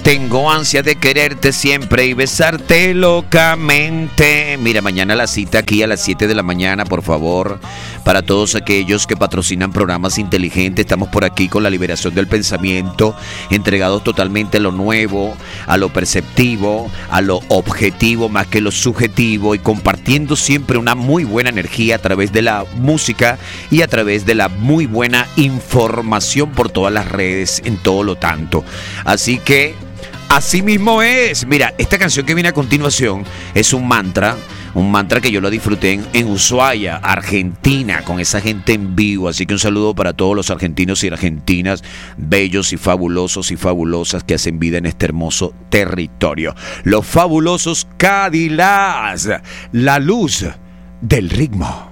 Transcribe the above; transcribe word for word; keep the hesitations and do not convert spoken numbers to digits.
Tengo ansia de quererte siempre y besarte locamente. Mira, mañana la cita aquí a las siete de la mañana, por favor. Para todos aquellos que patrocinan programas inteligentes, estamos por aquí con la liberación del pensamiento, entregados totalmente a lo nuevo, a lo perceptivo, a lo objetivo más que lo subjetivo, y compartiendo siempre una muy buena energía a través de la música y a través de la muy buena información por todas las redes, en todo lo tanto. Así que así mismo es. Mira, esta canción que viene a continuación es un mantra, un mantra que yo lo disfruté en, en Ushuaia, Argentina, con esa gente en vivo. Así que un saludo para todos los argentinos y argentinas, bellos y fabulosos y fabulosas que hacen vida en este hermoso territorio. Los fabulosos Cadillacs, la luz del ritmo.